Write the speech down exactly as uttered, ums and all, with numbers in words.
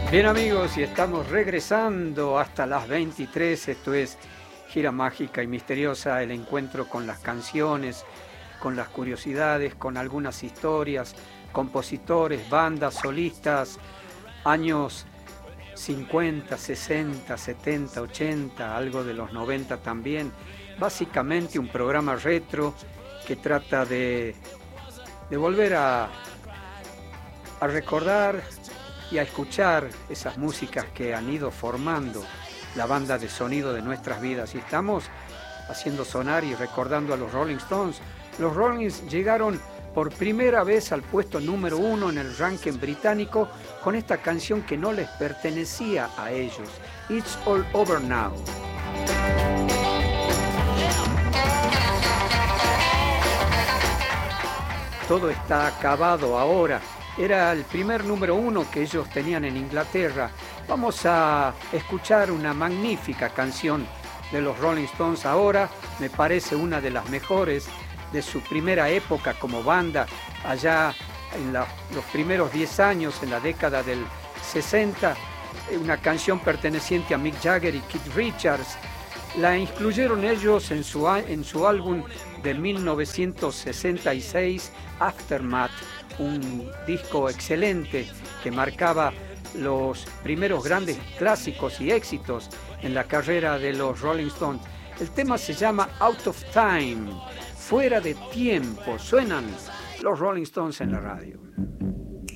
Bien amigos, y estamos regresando hasta las veintitrés, esto es Gira Mágica y Misteriosa, el encuentro con las canciones, con las curiosidades, con algunas historias, compositores, bandas, solistas, años cincuenta, sesenta, setenta, ochenta, algo de los noventa también. Básicamente un programa retro que trata de, de volver a, a recordar y a escuchar esas músicas que han ido formando la banda de sonido de nuestras vidas. Y estamos haciendo sonar y recordando a los Rolling Stones. Los Rolling Stones llegaron por primera vez al puesto número uno en el ranking británico con esta canción que no les pertenecía a ellos, It's All Over Now. Todo está acabado ahora. Era el primer número uno que ellos tenían en Inglaterra. Vamos a escuchar una magnífica canción de los Rolling Stones ahora. Me parece una de las mejores de su primera época como banda, allá en la, los primeros diez años, en la década del sesenta. Una canción perteneciente a Mick Jagger y Keith Richards. La incluyeron ellos en su, en su álbum de mil novecientos sesenta y seis, Aftermath, un disco excelente que marcaba los primeros grandes clásicos y éxitos en la carrera de los Rolling Stones. El tema se llama Out of Time, fuera de tiempo. Suenan los Rolling Stones en la radio.